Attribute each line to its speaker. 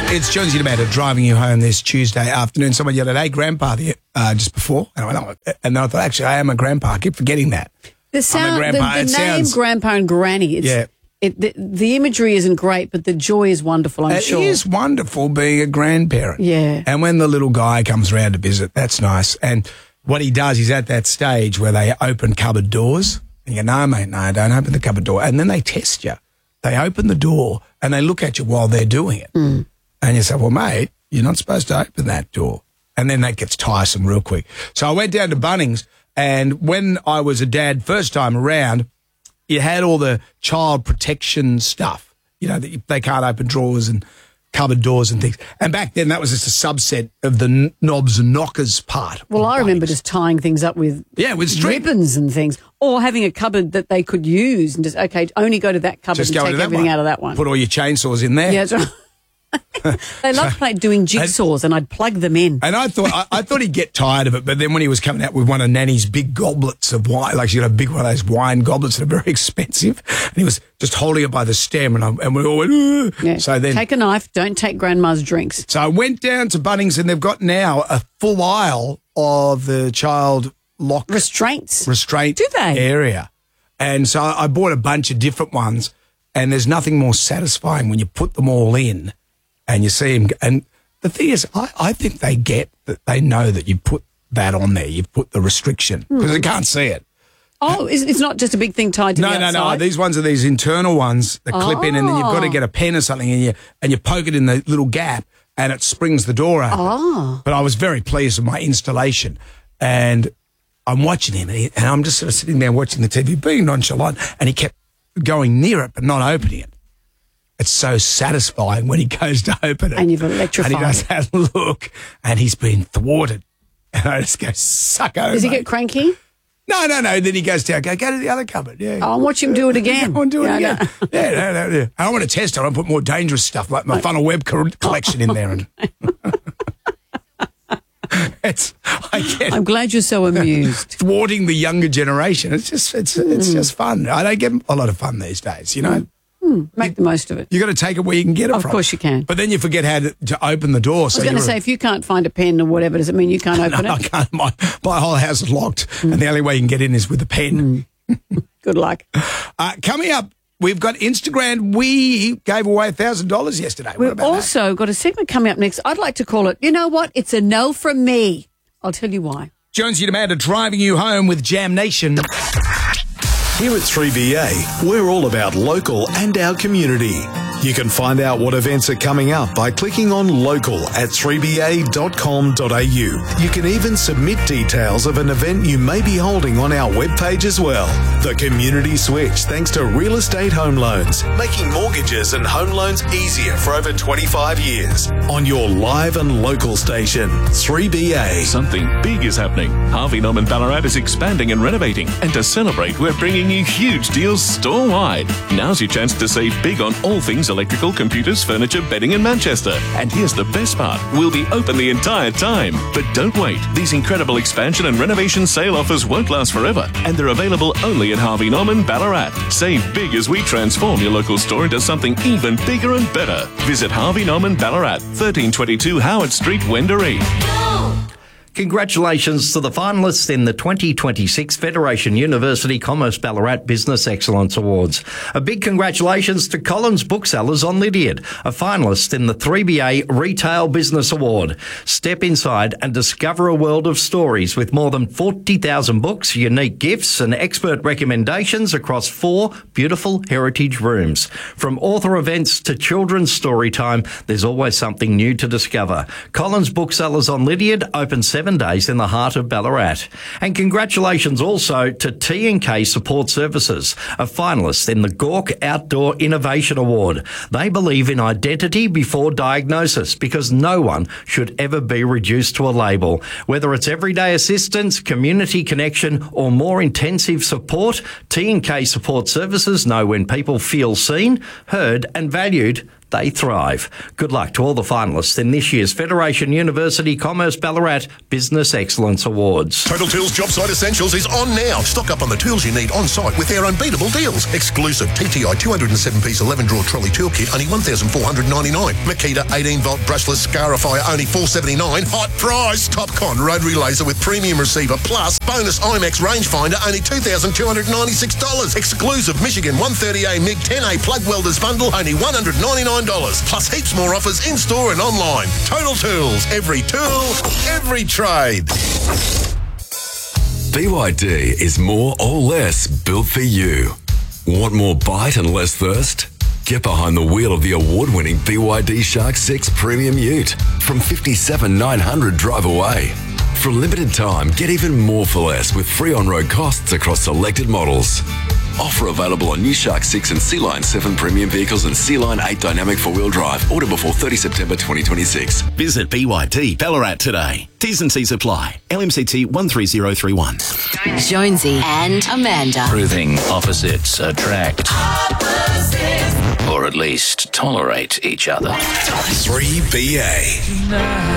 Speaker 1: It's Jonesy and Amanda driving you home this Tuesday afternoon. Someone yelled at, "Hey, Grandpa," just before. And I went, "Oh," and then I thought, actually, I am a grandpa. I keep forgetting that.
Speaker 2: The name Grandpa and Granny. The imagery isn't great, but the joy is wonderful, I'm sure. It is
Speaker 1: wonderful being a grandparent.
Speaker 2: Yeah.
Speaker 1: And when the little guy comes around to visit, that's nice. And what he does, he's at that stage where they open cupboard doors. And you go, "No, mate, no, don't open the cupboard door." And then they test you. They open the door and they look at you while they're doing it. Mm. And you say, "Well, mate, you're not supposed to open that door." And then that gets tiresome real quick. So I went down to Bunnings, and when I was a dad first time around, you had all the child protection stuff, that they can't open drawers and cupboard doors and things. And back then, that was just a subset of the knobs and knockers part.
Speaker 2: Well, I remember just tying things up with ribbons and things, or having a cupboard that they could use and just, only go to that cupboard and take everything out of that one.
Speaker 1: Put all your chainsaws in there.
Speaker 2: Yeah, that's right. They loved doing jigsaws, and I'd plug them in.
Speaker 1: And I thought he'd get tired of it, but then when he was coming out with one of Nanny's big goblets of wine, like she's got a big one of those wine goblets that are very expensive, and he was just holding it by the stem, and we all went, "Ugh."
Speaker 2: Yeah.
Speaker 1: So then,
Speaker 2: take a knife, don't take Grandma's drinks.
Speaker 1: So I went down to Bunnings, and they've got now a full aisle of the child lock restraint
Speaker 2: Do they?
Speaker 1: area. And so I bought a bunch of different ones, and there's nothing more satisfying when you put them all in and you see them. And the thing is, I think they get that they know that you put that on there. You've put the restriction because they can't see it.
Speaker 2: Oh, it's not just a big thing tied to the outside?
Speaker 1: No. These ones are these internal ones that clip in, and then you've got to get a pen or something, and you poke it in the little gap, and it springs the door open.
Speaker 2: Oh.
Speaker 1: But I was very pleased with my installation, and I'm watching him, and I'm just sort of sitting there watching the TV, being nonchalant, and he kept going near it but not opening it. It's so satisfying when he goes to open it.
Speaker 2: And you've electrified
Speaker 1: And he does that look, and he's been thwarted. And I just go, "Suck over."
Speaker 2: Does he get cranky?
Speaker 1: No. Then he goes down, go to the other cupboard. Yeah.
Speaker 2: I'll watch him do it again.
Speaker 1: I want to do it again. No. Yeah. And I want to test it. I want to put more dangerous stuff like my funnel web collection in there.
Speaker 2: I'm glad you're so amused.
Speaker 1: Thwarting the younger generation. It's just fun. I don't get a lot of fun these days,
Speaker 2: Make the most of it.
Speaker 1: You got to take it where you can get it from.
Speaker 2: Of course you can.
Speaker 1: But then you forget how to open the door.
Speaker 2: I was going to say, if you can't find a pen or whatever, does it mean you can't open it?
Speaker 1: I can't. My whole house is locked, and the only way you can get in is with a pen.
Speaker 2: Good luck.
Speaker 1: Coming up, we've got Instagram. We gave away $1,000 yesterday.
Speaker 2: We've also got a segment coming up next. I'd like to call it, you know what? It's a no from me. I'll tell you why.
Speaker 1: Jonesy and Amanda driving you home with Jam Nation.
Speaker 3: Here at 3BA, we're all about local and our community. You can find out what events are coming up by clicking on local at 3ba.com.au. You can even submit details of an event you may be holding on our webpage as well. The Community Switch, thanks to Real Estate Home Loans, making mortgages and home loans easier for over 25 years. On your live and local station, 3BA.
Speaker 4: Something big is happening. Harvey Norman Ballarat is expanding and renovating. And to celebrate, we're bringing you huge deals store-wide. Now's your chance to save big on all things electrical, computers, furniture, bedding in Manchester. And here's the best part. We'll be open the entire time. But don't wait. These incredible expansion and renovation sale offers won't last forever. And they're available only at Harvey Norman Ballarat. Save big as we transform your local store into something even bigger and better. Visit Harvey Norman Ballarat, 1322 Howard Street, Wendouree.
Speaker 5: Congratulations to the finalists in the 2026 Federation University Commerce Ballarat Business Excellence Awards. A big congratulations to Collins Booksellers on Lydiard, a finalist in the 3BA Retail Business Award. Step inside and discover a world of stories with more than 40,000 books, unique gifts and expert recommendations across 4 beautiful heritage rooms. From author events to children's story time, there's always something new to discover. Collins Booksellers on Lydiard open 7 days in the heart of Ballarat. And congratulations also to T&K Support Services, a finalist in the Gork Outdoor Innovation Award. They believe in identity before diagnosis because no one should ever be reduced to a label. Whether it's everyday assistance, community connection or more intensive support, T&K Support Services know when people feel seen, heard and valued, they thrive. Good luck to all the finalists in this year's Federation University Commerce Ballarat Business Excellence Awards.
Speaker 6: Total Tools Job Site Essentials is on now. Stock up on the tools you need on site with their unbeatable deals. Exclusive TTI 207-piece 11-drawer trolley tool kit, only $1,499. Makita 18-volt brushless scarifier, only $479. Hot price. Topcon rotary laser with premium receiver plus bonus IMAX rangefinder, only $2,296. Exclusive Michigan 130A MiG 10A plug welders bundle, only $199. Plus heaps more offers in-store and online. Total Tools. Every tool, every trade.
Speaker 7: BYD is more or less built for you. Want more bite and less thirst? Get behind the wheel of the award-winning BYD Shark 6 Premium Ute from $57,900 drive away. For a limited time, get even more for less with free on-road costs across selected models. Offer available on new Shark 6 and Sea-Line 7 premium vehicles and Sea-Line 8 dynamic four-wheel drive. Order before 30 September 2026.
Speaker 8: Visit BYD Ballarat today. T's and C's apply. LMCT 13031.
Speaker 9: Jonesy and Amanda.
Speaker 10: Proving opposites attract. Or at least tolerate each other.
Speaker 3: 3BA.